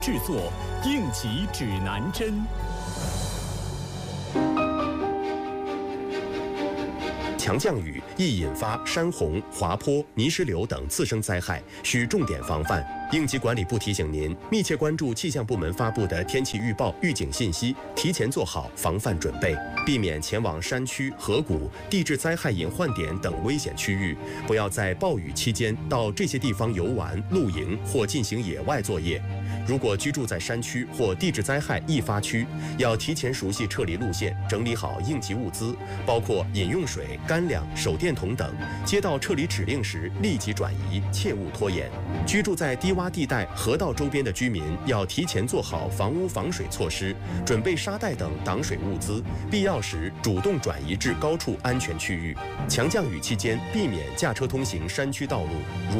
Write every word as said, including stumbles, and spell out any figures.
制作应急指南针。 强降雨易引发山洪、滑坡、泥石流等次生灾害，需重点防范。应急管理部提醒您，密切关注气象部门发布的天气预报、预警信息，提前做好防范准备，避免前往山区、河谷、地质灾害隐患点等危险区域。不要在暴雨期间到这些地方游玩、露营或进行野外作业。如果居住在山区或地质灾害易发区，要提前熟悉撤离路线，整理好应急物资，包括饮用水、干粮、手电筒等。接到撤离指令时，立即转移，切勿拖延。居住在低洼地带、河道周边的居民要提前做好房屋防水措施，准备沙袋等挡水物资，必要时主动转移至高处安全区域。强降雨期间，避免驾车通行山区道路，如